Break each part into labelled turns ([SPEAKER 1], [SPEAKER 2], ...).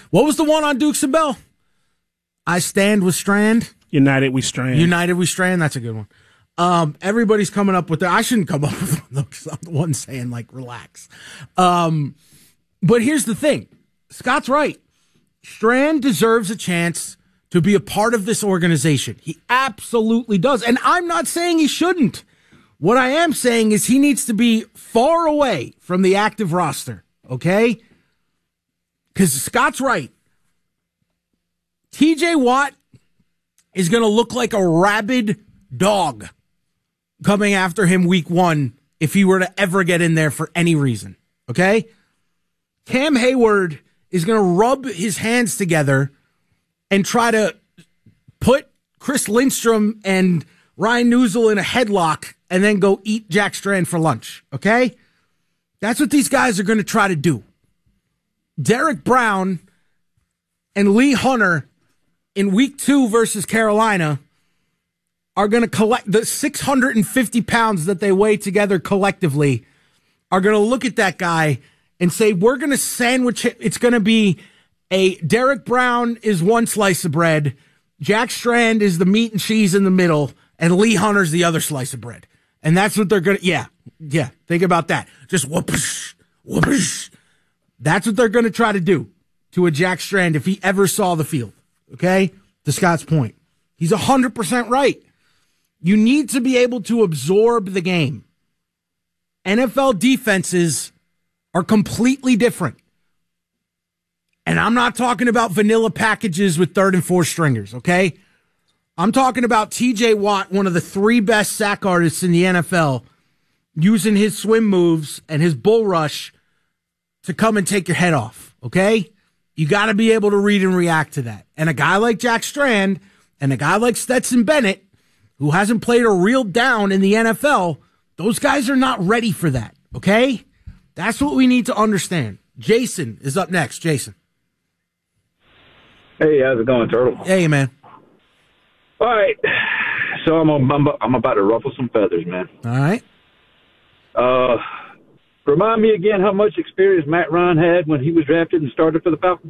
[SPEAKER 1] What was the one on Dukes and Bell? I stand with Strand.
[SPEAKER 2] United we strand.
[SPEAKER 1] United we strand. That's a good one. Everybody's coming up with that. I shouldn't come up with one because I'm the one saying like relax. But here's the thing. Scott's right. Strand deserves a chance to be a part of this organization. He absolutely does. And I'm not saying he shouldn't. What I am saying is he needs to be far away from the active roster. Okay? Because Scott's right. TJ Watt is going to look like a rabid dog coming after him week 1 if he were to ever get in there for any reason. Okay? Cam Hayward is going to rub his hands together and try to put Chris Lindstrom and Ryan Newsel in a headlock and then go eat Jack Strand for lunch. Okay? That's what these guys are going to try to do. Derek Brown and Lee Hunter in week 2 versus Carolina are going to collect the 650 pounds that they weigh together collectively, are going to look at that guy and say, we're going to sandwich it. It's going to be a Derek Brown is one slice of bread, Jack Strand is the meat and cheese in the middle, and Lee Hunter's the other slice of bread. And that's what they're going to, yeah, think about that. Just whoopish, whoopish. That's what they're going to try to do to a Jack Strand if he ever saw the field. Okay? To Scott's point. He's 100% right. You need to be able to absorb the game. NFL defenses are completely different. And I'm not talking about vanilla packages with 3rd and 4th stringers, okay? I'm talking about TJ Watt, one of the 3 best sack artists in the NFL, using his swim moves and his bull rush to come and take your head off, okay? You got to be able to read and react to that. And a guy like Jack Strand and a guy like Stetson Bennett, who hasn't played a real down in the NFL, those guys are not ready for that, okay? That's what we need to understand. Jason is up next. Jason.
[SPEAKER 3] Hey, how's it going, Turtle?
[SPEAKER 1] Hey, man.
[SPEAKER 3] All right. So I'm about to ruffle some feathers, man.
[SPEAKER 1] All right.
[SPEAKER 3] Remind me again how much experience Matt Ryan had when he was drafted and started for the Falcons?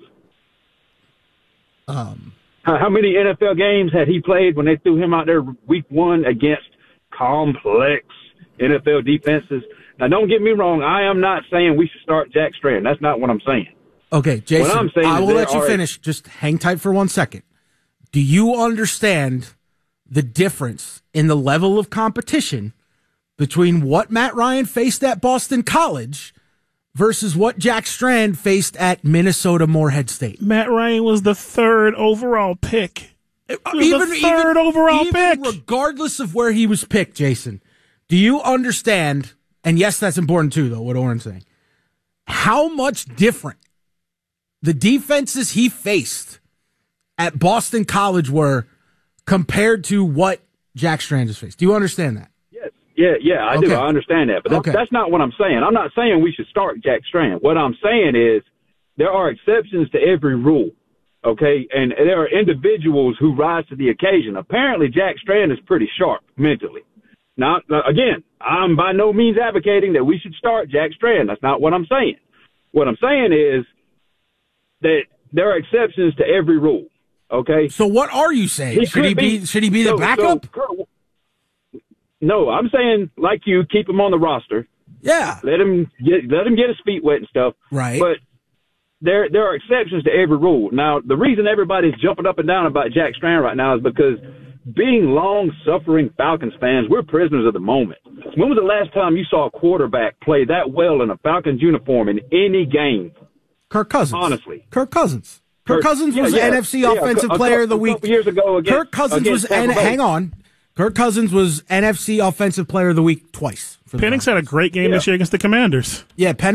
[SPEAKER 3] How many NFL games had he played when they threw him out there week 1 against complex NFL defenses? Now, don't get me wrong. I am not saying we should start Jack Strand. That's not what I'm saying.
[SPEAKER 1] Okay, Jason,
[SPEAKER 3] what I'm saying
[SPEAKER 1] I will let you finish. Just hang tight for 1 second. Do you understand the difference in the level of competition between what Matt Ryan faced at Boston College versus what Jack Strand faced at Minnesota Morehead State?
[SPEAKER 2] Matt Ryan was the 3rd overall pick.
[SPEAKER 1] Even
[SPEAKER 2] pick.
[SPEAKER 1] Regardless of where he was picked, Jason, do you understand, and yes, that's important too, though, what Oren's saying, how much different the defenses he faced at Boston College were compared to what Jack Strand has faced? Do you understand that?
[SPEAKER 3] Yeah, I do. I understand that. But that's not what I'm saying. I'm not saying we should start Jack Strand. What I'm saying is there are exceptions to every rule, okay? And there are individuals who rise to the occasion. Apparently, Jack Strand is pretty sharp mentally. Now, again, I'm by no means advocating that we should start Jack Strand. That's not what I'm saying. What I'm saying is that there are exceptions to every rule, okay?
[SPEAKER 1] So what are you saying? Should he be the backup?
[SPEAKER 3] No, I'm saying, like you, keep him on the roster.
[SPEAKER 1] Yeah.
[SPEAKER 3] Let him get his feet wet and stuff.
[SPEAKER 1] Right.
[SPEAKER 3] But there are exceptions to every rule. Now, the reason everybody's jumping up and down about Jack Strand right now is because being long-suffering Falcons fans, we're prisoners of the moment. When was the last time you saw a quarterback play that well in a Falcons uniform in any game?
[SPEAKER 1] Kirk Cousins.
[SPEAKER 3] Honestly.
[SPEAKER 1] Kirk Cousins. Kirk Cousins was NFC Offensive Player of the Week.
[SPEAKER 3] A couple years ago
[SPEAKER 1] Kirk Cousins was, hang on. Kirk Cousins was NFC Offensive Player of the Week twice.
[SPEAKER 2] Penix had a great game this year against the Commanders.
[SPEAKER 1] Yeah,